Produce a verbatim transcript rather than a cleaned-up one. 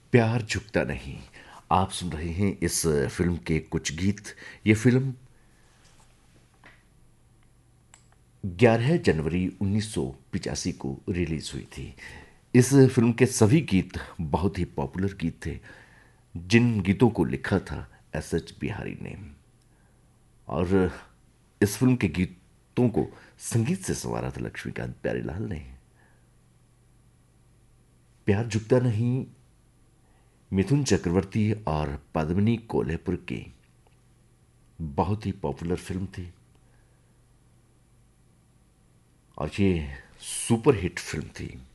प्यार झुकता नहीं। आप सुन रहे हैं इस फिल्म के कुछ गीत। ये फिल्म ग्यारह जनवरी उन्नीस सौ पिचासी को रिलीज हुई थी। इस फिल्म के सभी गीत बहुत ही पॉपुलर गीत थे, जिन गीतों को लिखा था एस एच बिहारी ने। और इस फिल्म के गीतों को संगीत से संवारा था लक्ष्मीकांत प्यारेलाल ने। प्यार झुकता नहीं मिथुन चक्रवर्ती और पद्मिनी कोल्हेपुर की बहुत ही पॉपुलर फिल्म थी, और ये सुपर हिट फिल्म थी।